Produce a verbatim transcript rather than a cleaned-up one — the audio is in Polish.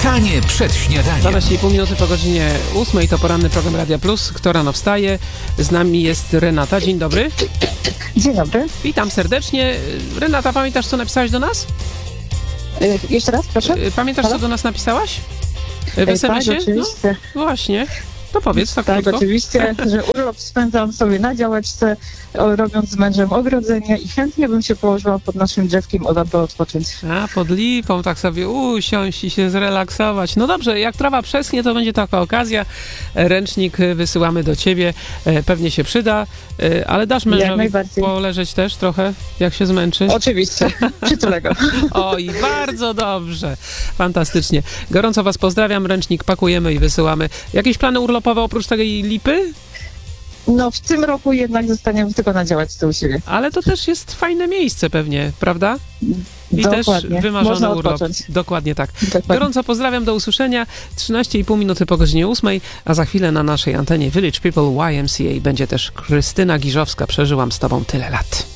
Czytanie przed śniadaniem. dwanaście i pół minuty po godzinie ósmej to poranny program Radia Plus. Kto rano wstaje? Z nami jest Renata. Dzień dobry. Dzień dobry. Witam serdecznie. Renata, pamiętasz, co napisałaś do nas? Y, jeszcze raz, proszę. Pamiętasz, Halo? co do nas napisałaś? W Y, es em tak, esie? oczywiście. No, właśnie. To powiedz tak, Tak, krótko. oczywiście, że urlop spędzam sobie na działeczce, o, robiąc z mężem ogrodzenie i chętnie bym się położyła pod naszym drzewkiem, aby odpocząć. A, pod lipą tak sobie usiąść i się zrelaksować. No dobrze, jak trawa przeschnie, to będzie taka okazja. Ręcznik wysyłamy do ciebie. E, Pewnie się przyda, e, ale dasz mężowi najbardziej. poleżeć też trochę, jak się zmęczy? Oczywiście, przytulę go. Oj, bardzo dobrze. Fantastycznie. Gorąco was pozdrawiam. Ręcznik pakujemy i wysyłamy. Jakieś plany urlopowe oprócz tej lipy? No w tym roku jednak zostaniemy tylko na działeczce u siebie. Ale to też jest fajne miejsce pewnie, prawda? I Dokładnie. też wymarzony Można urlop. odpocząć. Dokładnie tak. Dokładnie. Gorąco pozdrawiam, do usłyszenia. trzynaście i pół minuty po godzinie ósmej, a za chwilę na naszej antenie Village People Y M C A będzie też Krystyna Giżowska. Przeżyłam z tobą tyle lat.